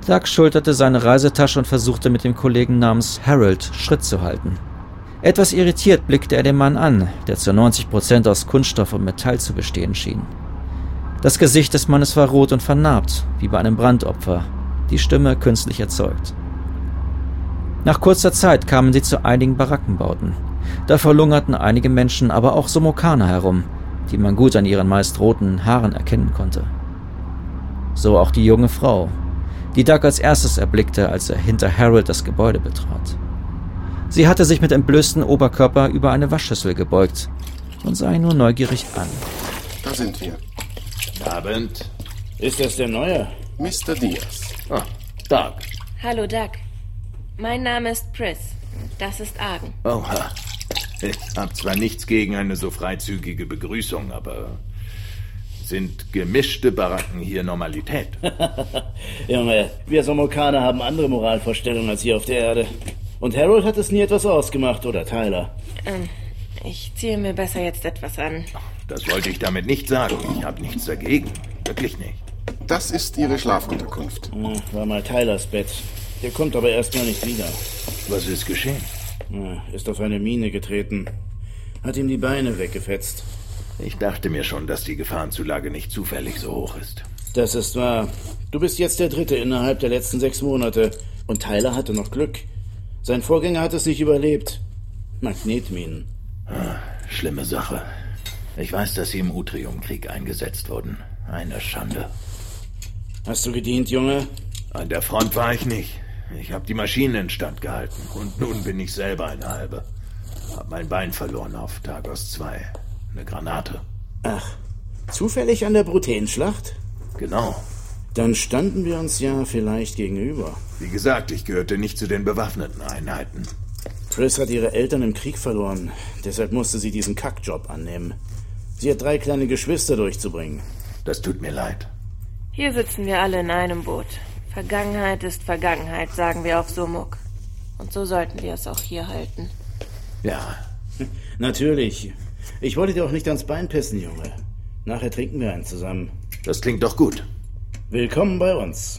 Doug schulterte seine Reisetasche und versuchte mit dem Kollegen namens Harold Schritt zu halten. Etwas irritiert blickte er den Mann an, der zu 90% aus Kunststoff und Metall zu bestehen schien. Das Gesicht des Mannes war rot und vernarbt, wie bei einem Brandopfer, die Stimme künstlich erzeugt. Nach kurzer Zeit kamen sie zu einigen Barackenbauten. Davor lungerten einige Menschen, aber auch Somokaner herum, die man gut an ihren meist roten Haaren erkennen konnte. So auch die junge Frau, die Doug als erstes erblickte, als er hinter Harold das Gebäude betrat. Sie hatte sich mit entblößtem Oberkörper über eine Waschschüssel gebeugt und sah ihn nur neugierig an. Da sind wir. Abend. Ist das der Neue? Mr. Diaz. Ah, Doug. Hallo, Doug. Mein Name ist Pris. Das ist Argen. Oha. Ich hab zwar nichts gegen eine so freizügige Begrüßung, aber sind gemischte Baracken hier Normalität? Junge, wir Somokaner haben andere Moralvorstellungen als hier auf der Erde. Und Harold hat es nie etwas ausgemacht, oder Tyler? Ich ziehe mir besser jetzt etwas an. Das wollte ich damit nicht sagen. Ich habe nichts dagegen. Wirklich nicht. Das ist Ihre Schlafunterkunft. War mal Tylers Bett. Der kommt aber erstmal nicht wieder. Was ist geschehen? Ist auf eine Mine getreten. Hat ihm die Beine weggefetzt. Ich dachte mir schon, dass die Gefahrenzulage nicht zufällig so hoch ist. Das ist wahr. Du bist jetzt der Dritte innerhalb der letzten 6 Monate. Und Tyler hatte noch Glück. Sein Vorgänger hat es nicht überlebt. Magnetminen. Schlimme Sache. Ich weiß, dass sie im Utrium-Krieg eingesetzt wurden. Eine Schande. Hast du gedient, Junge? An der Front war ich nicht. Ich habe die Maschinen instand gehalten. Und nun bin ich selber eine halbe. Hab mein Bein verloren auf Tagos 2. Eine Granate. Ach, zufällig an der Brutänschlacht? Genau. Dann standen wir uns ja vielleicht gegenüber. Wie gesagt, ich gehörte nicht zu den bewaffneten Einheiten. Pris hat ihre Eltern im Krieg verloren. Deshalb musste sie diesen Kackjob annehmen. Sie hat 3 kleine Geschwister durchzubringen. Das tut mir leid. Hier sitzen wir alle in einem Boot. Vergangenheit ist Vergangenheit, sagen wir auf Somuk. Und so sollten wir es auch hier halten. Ja. Natürlich. Ich wollte dir auch nicht ans Bein pissen, Junge. Nachher trinken wir einen zusammen. Das klingt doch gut. Willkommen bei uns.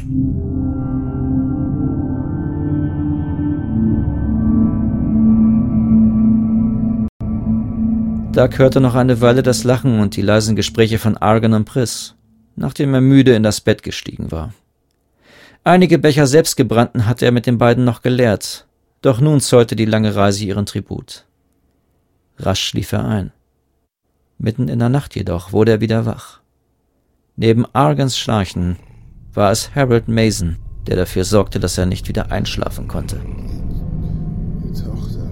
Doug hörte noch eine Weile das Lachen und die leisen Gespräche von Argen und Pris, nachdem er müde in das Bett gestiegen war. Einige Becher selbstgebrannten hatte er mit den beiden noch geleert, doch nun zollte die lange Reise ihren Tribut. Rasch schlief er ein. Mitten in der Nacht jedoch wurde er wieder wach. Neben Argens Schnarchen war es Harold Mason, der dafür sorgte, dass er nicht wieder einschlafen konnte. Die Tochter.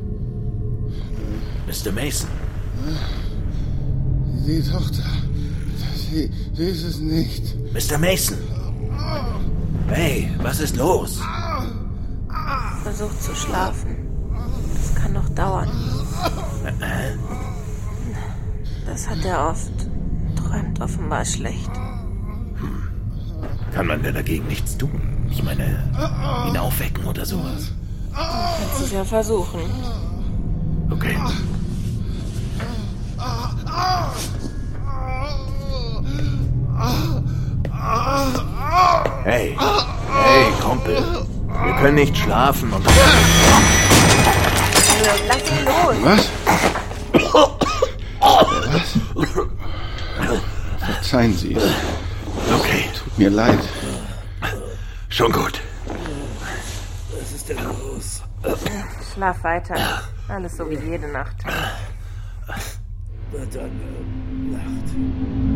Mr. Mason. Die Tochter. Sie ist es nicht. Mr. Mason. Hey, was ist los? Versucht zu schlafen. Das kann noch dauern. Das hat er oft. Träumt offenbar schlecht. Kann man denn dagegen nichts tun? Ich meine, ihn aufwecken oder sowas? Kannst es ja versuchen. Okay. Hey, Kumpel. Wir können nicht schlafen und... Lass ihn los. Was? Verzeihen Sie. Okay, Tut mir leid. schon gut. Was ist denn los? Schlaf weiter. Alles so wie jede Nacht. Verdammt, Nacht.